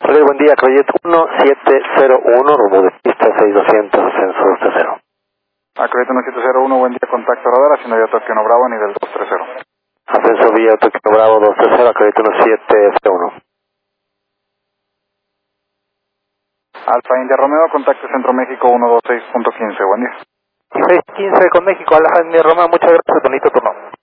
Hola, buen día, Crayet 1701, rumbo de pista 6200, ascenso 230. Crayet 1701, buen día, contacto radar, haciendo vía Tokio No Bravo, nivel 230. Ascenso vía Tokio Bravo 230, Crayet 1701. Alfa India Romeo, contacto Centro México 126.15, buen día. 1615 con México, Alfa India Romeo, muchas gracias, bonito turno.